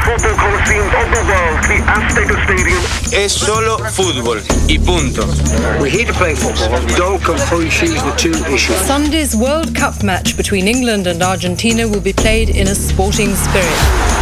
football coliseums of the world, the Azteca Stadium. Es solo fútbol y punto. We're here to play football. Don't confuse the two issues. Sunday's World Cup match between England and Argentina will be played in a sporting spirit.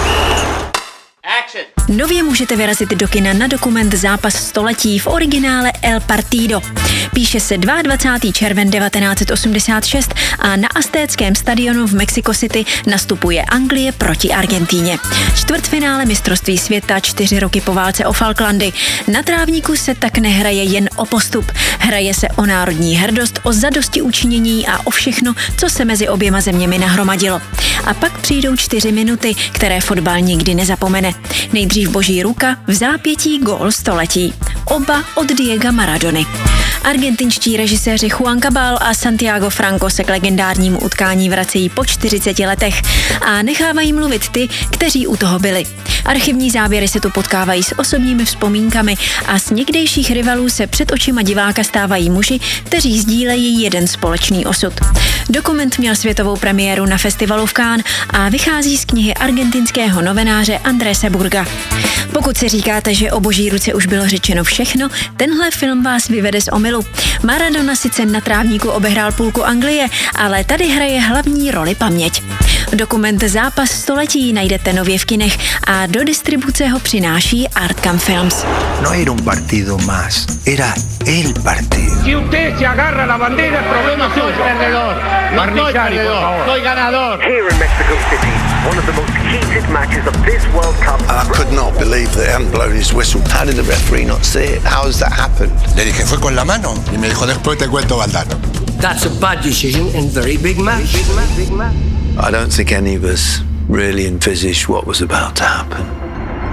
Nově můžete vyrazit do kina na dokument Zápas století v originále El Partido. Píše se 22. červen 1986 a na Aztéckém stadionu v Mexico City nastupuje Anglie proti Argentíně. Čtvrtfinále mistrovství světa 4 roky po válce o Falklandy. Na trávníku se tak nehraje jen o postup. Hraje se o národní hrdost, o zadostiučinění a o všechno, co se mezi oběma zeměmi nahromadilo. A pak přijdou 4 minuty, které fotbal nikdy nezapomene. Nejdřív boží ruka, v zápětí gól století. Oba od Diega Maradony. Argentinští režiséři Juan Cabal a Santiago Franco se k legendárnímu utkání vracejí po 40 letech a nechávají mluvit ty, kteří u toho byli. Archivní záběry se tu potkávají s osobními vzpomínkami a z někdejších rivalů se před očima diváka stávají muži, kteří sdílejí jeden společný osud. Dokument měl světovou premiéru na festivalu v Cannes a vychází z knihy argentinského novináře Andrese Burga. Pokud si říkáte, že o boží ruce už bylo řečeno všechno, tenhle film vás vyvede z omylu. Maradona sice na trávníku obehrál půlku Anglie, ale tady hraje hlavní roli paměť. Dokument Zápas století najdete nově v kinech a do distribuce ho přináší Arkham Films. No era un partido más, era el partido. Si usted se agarra la bandera, el problema soy perdedor. No soy perdedor, soy ganador. Here in Mexico City, one of the most heated matches of this World Cup. I could not believe that he hadn't blown his whistle. How did the referee not see it? How has that happened? Le dije, fue con la mano. Y me dijo, después te cuento, Valdano. That's a bad decision in very big match. I don't think any of us really envisaged what was about to happen.